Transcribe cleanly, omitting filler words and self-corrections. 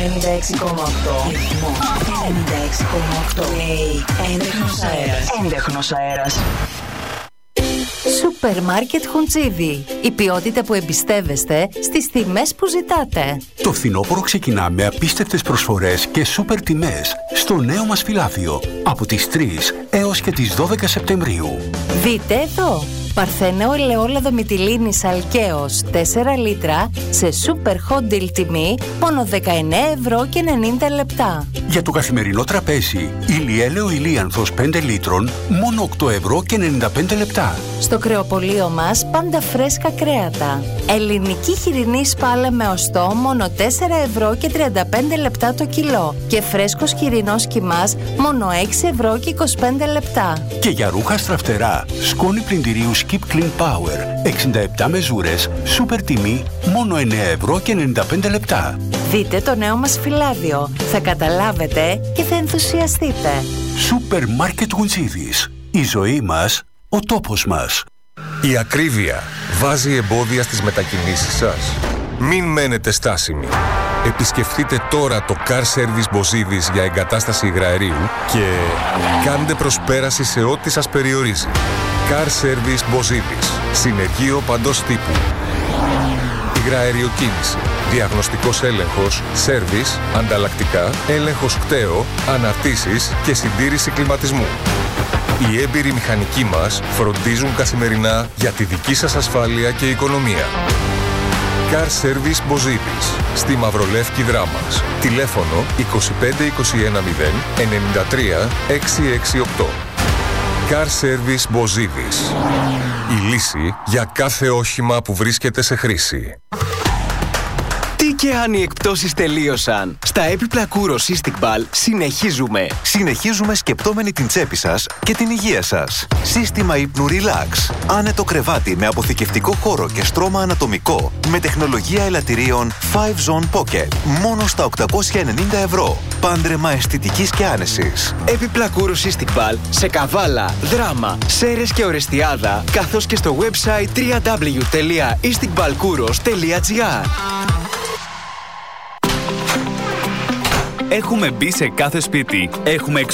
96,8. Έντεχνος αέρας. Σούπερ μάρκετ Χουντζίδι. Η ποιότητα που εμπιστεύεστε στις τιμές που ζητάτε. Το φθινόπωρο ξεκινά με απίστευτες προσφορές και σούπερ τιμές στο νέο μας φυλάδιο από τις 3 έως και τις 12 Σεπτεμβρίου. Δείτε εδώ. Παρθένεο ελαιόλαδο μυτιλίνης Αλκαίος 4 λίτρα σε σούπερ hot deal τιμή μόνο 19,90 €. Για το καθημερινό τραπέζι, ηλιέλαιο ηλίανθος 5 λίτρων μόνο 8,95 €. Στο κρεοπωλείο μας πάντα φρέσκα κρέατα. Ελληνική χοιρινή σπάλα με οστό μόνο 4,35 € το κιλό και φρέσκος χοιρινός κιμάς μόνο 6,25 €. Και για ρούχα στραφτερά, σκόνη πλυντηρίου Skip Clean Power 67 μεζούρες, σούπερ τιμή μόνο 9,95 €. Δείτε το νέο μας φυλάδιο. Θα καταλάβετε και θα ενθουσιαστείτε. Σούπερ μάρκετ Γουντζίδης. Η ζωή μας, ο τόπος μας. Η ακρίβεια βάζει εμπόδια στις μετακινήσεις σας. Μην μένετε στάσιμοι. Επισκεφτείτε τώρα το Car Service Bozidis για εγκατάσταση υγραερίου και κάντε προσπέραση σε ό,τι σας περιορίζει. Car Service Bozidis. Συνεργείο παντός τύπου. Υγραεριοκίνηση. Διαγνωστικός έλεγχος, σέρβις, ανταλλακτικά, έλεγχος κταίο, αναρτήσεις και συντήρηση κλιματισμού. Οι έμπειροι μηχανικοί μας φροντίζουν καθημερινά για τη δική σας ασφάλεια και οικονομία. Car Service Bozidis, στη Μαυρολεύκη Δράμας. Τηλέφωνο 25 21 0 93 668. Car Service Bozidis. Η λύση για κάθε όχημα που βρίσκεται σε χρήση. Τι και αν οι εκπτώσεις τελείωσαν. Στα έπιπλα Kouros Istikbal συνεχίζουμε σκεπτόμενοι την τσέπη σας και την υγεία σας. Σύστημα ύπνου Relax. Άνετο κρεβάτι με αποθηκευτικό χώρο και στρώμα ανατομικό με τεχνολογία ελαττηρίων 5 Zone Pocket. Μόνο στα 890 €. Πάντρεμα αισθητικής και άνεσης. Έπιπλα Kouros Istikbal σε Καβάλα, Δράμα, Σέρες και Ορεστιάδα, καθώς και στο website www.istikbalkouros.gr. Έχουμε μπει σε κάθε σπίτι. Έχουμε